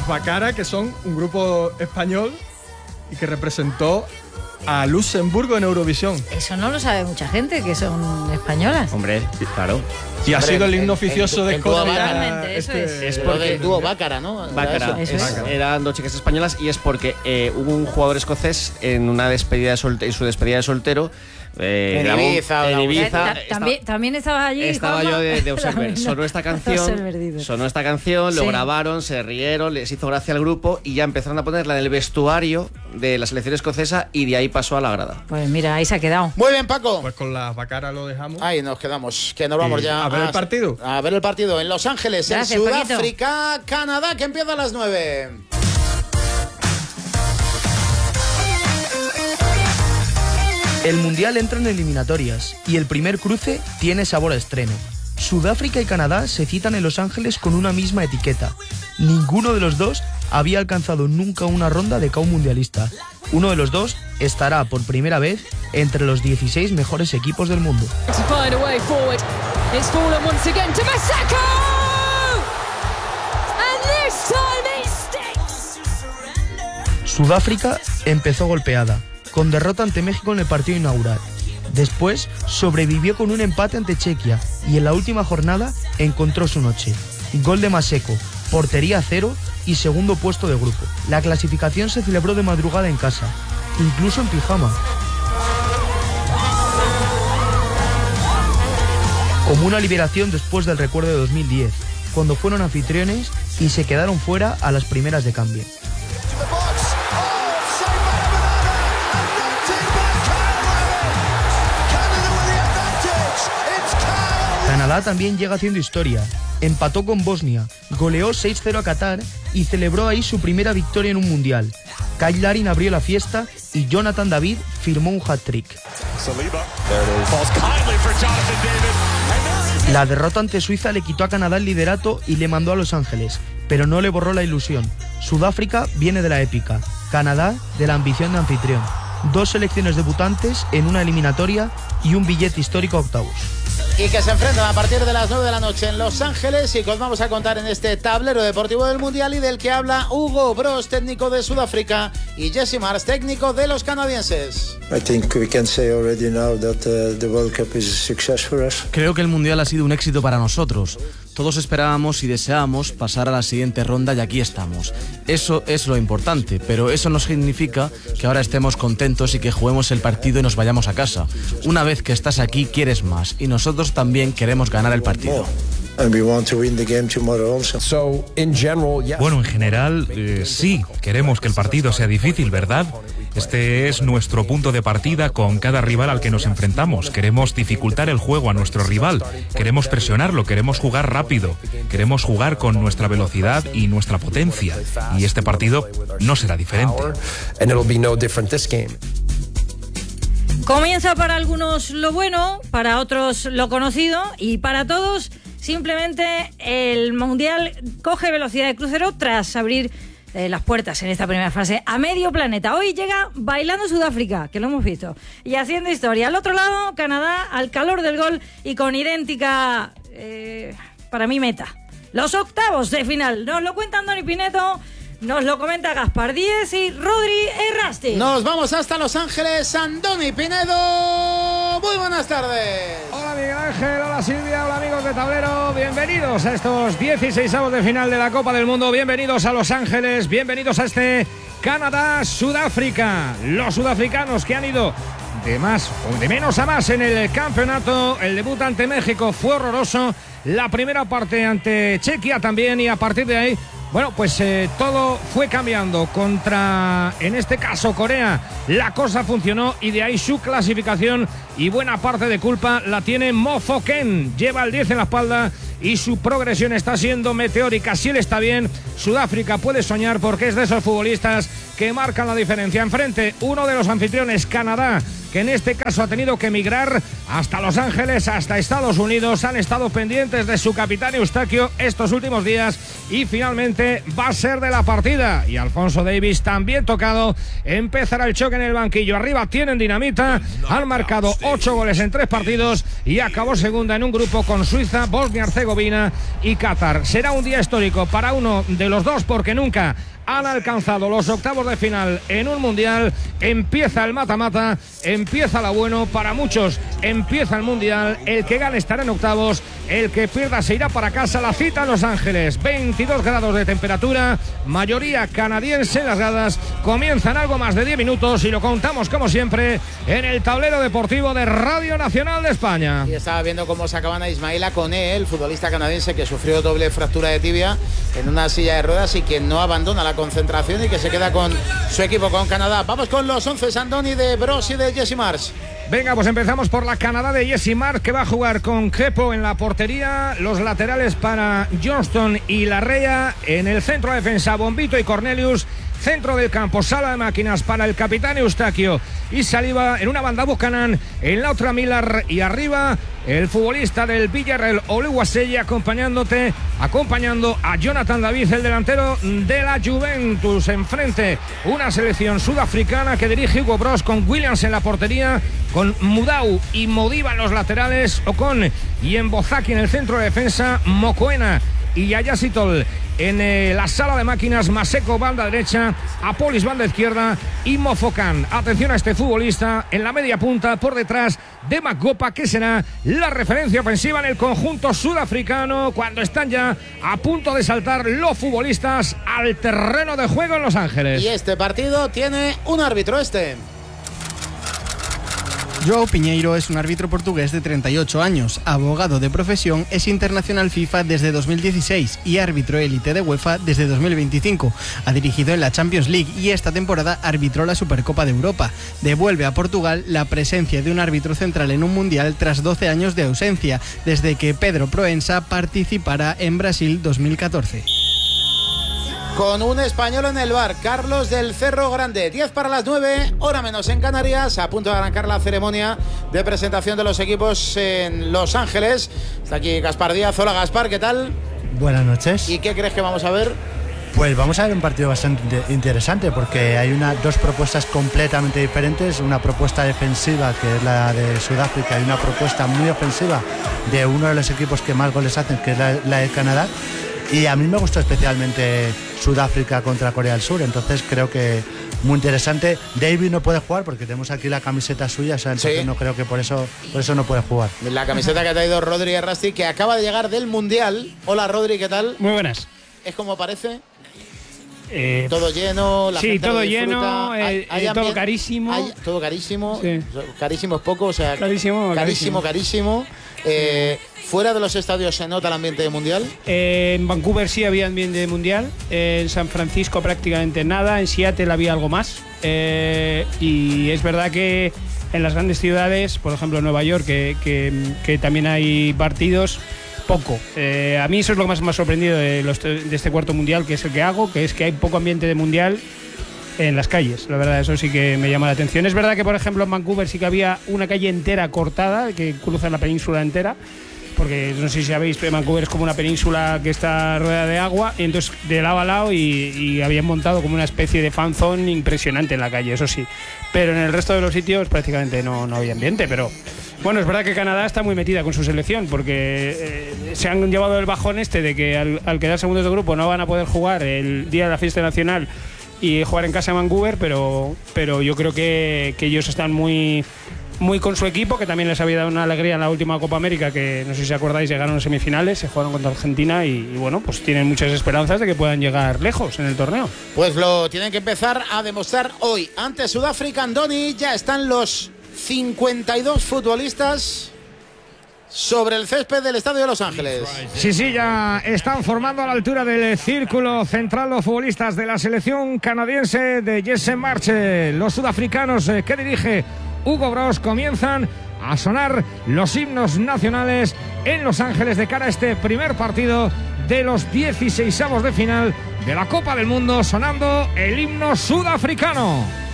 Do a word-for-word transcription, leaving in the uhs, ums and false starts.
Bacara, que son un grupo español y que representó a Luxemburgo en Eurovisión. Eso no lo sabe mucha gente, que son españolas. Hombre, claro. Y ha Hombre, sido el himno en- oficioso en- de en toda Escocia. Bácara. Eso es. Es Lo porque del dúo Bácara, ¿no? Bácara, Eso es. es- eran dos chicas españolas y es porque eh, hubo un jugador escocés en una despedida de solte- en su despedida de soltero. Eh, En grabó- Ibiza, en o- Ibiza. Eh, ta- estaba- también, también estabas allí. Estaba Juanma? yo de, de observer. También, no. Sonó esta Estás canción, perdido. sonó esta canción, lo Sí. grabaron, se rieron, les hizo gracia al grupo y ya empezaron a ponerla en el vestuario de la selección escocesa y de ahí pasó a la grada. Pues mira, ahí se ha quedado. Muy bien, Paco. Pues con las Bacara lo dejamos. Ahí nos quedamos, que nos vamos Y ya. a ver el partido. A ver el partido en Los Ángeles, Gracias, en Paquito. Sudáfrica, Canadá, que empieza a las nueve. El Mundial entra en eliminatorias y el primer cruce tiene sabor a estreno. Sudáfrica y Canadá se citan en Los Ángeles con una misma etiqueta. Ninguno de los dos había alcanzado nunca una ronda de C A U mundialista. Uno de los dos estará por primera vez entre los dieciséis mejores equipos del mundo. Sudáfrica empezó golpeada, con derrota ante México en el partido inaugural. Después sobrevivió con un empate ante Chequia y en la última jornada encontró su noche. Gol de Maseko, portería a cero y segundo puesto de grupo. La clasificación se celebró de madrugada en casa, incluso en pijama. Como una liberación después del recuerdo de dos mil diez, cuando fueron anfitriones y se quedaron fuera a las primeras de cambio. Canadá también llega haciendo historia. Empató con Bosnia, goleó seis cero a Qatar y celebró ahí su primera victoria en un mundial. Kyle Larin abrió la fiesta y Jonathan David firmó un hat-trick. La derrota ante Suiza le quitó a Canadá el liderato y le mandó a Los Ángeles, pero no le borró la ilusión. Sudáfrica viene de la épica, Canadá de la ambición de anfitrión. Dos selecciones debutantes en una eliminatoria y un billete histórico a octavos. Y que se enfrentan a partir de las nueve de la noche en Los Ángeles y que os vamos a contar en este tablero deportivo del Mundial y del que habla Hugo Bros, técnico de Sudáfrica, y Jesse Mars, técnico de los canadienses. Creo que el Mundial ha sido un éxito para nosotros. Todos esperábamos y deseábamos pasar a la siguiente ronda y aquí estamos. Eso es lo importante, pero eso no significa que ahora estemos contentos y que juguemos el partido y nos vayamos a casa. Una vez que estás aquí, quieres más y nosotros también queremos ganar el partido. Bueno, en general, eh, sí, queremos que el partido sea difícil, ¿verdad? Este es nuestro punto de partida con cada rival al que nos enfrentamos. Queremos dificultar el juego a nuestro rival, queremos presionarlo, queremos jugar rápido, queremos jugar con nuestra velocidad y nuestra potencia. Y este partido no será diferente. Comienza para algunos lo bueno, para otros lo conocido y para todos simplemente el Mundial coge velocidad de crucero tras abrir eh, las puertas en esta primera fase a medio planeta. Hoy llega bailando Sudáfrica, que lo hemos visto, y haciendo historia. Al otro lado, Canadá, al calor del gol y con idéntica, eh, para mí, meta. Los octavos de final. Nos lo cuenta Andoni Pineto, nos lo comenta Gaspar Díez y Rodri Errasti. Nos vamos hasta Los Ángeles, Andoni Pinedo. Muy buenas tardes. Hola Miguel Ángel, hola Silvia, hola amigos de Tablero. Bienvenidos a estos dieciseisavos de final de la Copa del Mundo. Bienvenidos a Los Ángeles, bienvenidos a este Canadá-Sudáfrica. Los sudafricanos que han ido de más o de menos a más en el campeonato. El debut ante México fue horroroso. La primera parte ante Chequia también, y a partir de ahí, bueno, pues eh, todo fue cambiando. Contra, en este caso, Corea, la cosa funcionó y de ahí su clasificación, y buena parte de culpa la tiene Mo Fo Ken. Lleva el diez en la espalda y su progresión está siendo meteórica. Si él está bien, Sudáfrica puede soñar, porque es de esos futbolistas que marcan la diferencia. Enfrente, uno de los anfitriones, Canadá, que en este caso ha tenido que emigrar hasta Los Ángeles, hasta Estados Unidos. Han estado pendientes de su capitán Eustaquio estos últimos días y finalmente va a ser de la partida. Y Alfonso Davies también tocado. Empezará el choque en el banquillo. Arriba tienen dinamita. Han marcado ocho goles en tres partidos y acabó segunda en un grupo con Suiza, Bosnia-Herzegovina Herzegovina y Qatar. Será un día histórico para uno de los dos porque nunca han alcanzado los octavos de final en un mundial. Empieza el mata-mata, empieza lo bueno. Para muchos empieza el mundial. El que gane estará en octavos, el que pierda se irá para casa. La cita en Los Ángeles, veintidós grados de temperatura, mayoría canadiense en las gradas. Comienzan algo más de diez minutos y lo contamos como siempre en el tablero deportivo de Radio Nacional de España. Y estaba viendo cómo sacaban a Ismaila Koné, el futbolista canadiense que sufrió doble fractura de tibia en una silla de ruedas y que no abandona la concentración y que se queda con su equipo, con Canadá. Vamos con los once, Sandoni, de Bros y de Jesse Marsh. Venga, pues empezamos por la Canadá de Jesse Marsh, que va a jugar con Kepo en la portería, los laterales para Johnston y Larrea, en el centro de defensa Bombito y Cornelius, centro del campo, sala de máquinas para el capitán Eustaquio y Saliba, en una banda Buchanan, en la otra Millar y arriba el futbolista del Villarreal Oluwaseye acompañándote, acompañando a Jonathan David, el delantero de la Juventus. Enfrente una selección sudafricana que dirige Hugo Broos, con Williams en la portería, con Mudau y Modiba en los laterales, Ocon y Mbozaki en el centro de defensa, Mokoena y Ayasitol en eh, la sala de máquinas, Maseko banda derecha, Apolis banda izquierda y Mofocan. Atención a este futbolista en la media punta por detrás de Magopa, que será la referencia ofensiva en el conjunto sudafricano cuando están ya a punto de saltar los futbolistas al terreno de juego en Los Ángeles. Y este partido tiene un árbitro, este. João Pinheiro es un árbitro portugués de treinta y ocho años, abogado de profesión, es internacional FIFA desde dos mil dieciséis y árbitro élite de UEFA desde dos mil veinticinco. Ha dirigido en la Champions League y esta temporada arbitró la Supercopa de Europa. Devuelve a Portugal la presencia de un árbitro central en un mundial tras doce años de ausencia, desde que Pedro Proença participara en Brasil dos mil catorce. Con un español en el bar, Carlos del Cerro Grande. diez para las nueve, hora menos en Canarias. A punto de arrancar la ceremonia de presentación de los equipos en Los Ángeles. Está aquí Gaspar Díaz. Hola Gaspar, ¿qué tal? Buenas noches. ¿Y qué crees que vamos a ver? Pues vamos a ver un partido bastante interesante porque hay una, dos propuestas completamente diferentes. Una propuesta defensiva, que es la de Sudáfrica, y una propuesta muy ofensiva de uno de los equipos que más goles hacen, que es la, la de Canadá. Y a mí me gustó especialmente Sudáfrica contra Corea del Sur, entonces creo que muy interesante. David no puede jugar porque tenemos aquí la camiseta suya, o sea, entonces sí. no creo que por eso, por eso no puede jugar. La camiseta que ha traído Rodri Errasti, que acaba de llegar del Mundial. Hola Rodri, ¿qué tal? Muy buenas. ¿Es como parece? Eh, todo lleno, la sí, gente todo lo lleno, hay, eh, hay todo carísimo. Hay, todo carísimo. Sí. Carísimo es poco, o sea, carísimo, carísimo, carísimo. carísimo. Eh, ¿Fuera de los estadios se nota el ambiente de mundial? Eh, en Vancouver sí había ambiente de mundial. Eh, en San Francisco prácticamente nada. En Seattle había algo más. Eh, y es verdad que en las grandes ciudades, por ejemplo Nueva York, que, que, que también hay partidos, poco. Eh, a mí eso es lo que más me ha sorprendido de, los, de este cuarto mundial, que es el que hago, que es que hay poco ambiente de mundial en las calles. La verdad, eso sí que me llama la atención. Es verdad que, por ejemplo, en Vancouver sí que había una calle entera cortada que cruza la península entera, porque no sé si sabéis, pero Vancouver es como una península que está rodeada de agua, y entonces de lado a lado, y, y habían montado como una especie de fan zone impresionante en la calle, eso sí. Pero en el resto de los sitios prácticamente no, no había ambiente, pero bueno, es verdad que Canadá está muy metida con su selección, porque eh, se han llevado el bajón este de que al, al quedar segundos de grupo no van a poder jugar el día de la fiesta nacional y jugar en casa en Vancouver, pero, pero yo creo que, que ellos están muy, muy con su equipo, que también les había dado una alegría en la última Copa América, que no sé si acordáis, llegaron a semifinales, se jugaron contra Argentina y, y bueno, pues tienen muchas esperanzas de que puedan llegar lejos en el torneo. Pues lo tienen que empezar a demostrar hoy. Ante Sudáfrica, Andoni, ya están los cincuenta y dos futbolistas sobre el césped del Estadio de Los Ángeles. Sí, sí, ya están formando a la altura del círculo central los futbolistas de la selección canadiense de Jesse Marsh. Los sudafricanos que dirige Hugo Broos comienzan a sonar los himnos nacionales en Los Ángeles de cara a este primer partido de los dieciseisavos de final de la Copa del Mundo, sonando el himno sudafricano.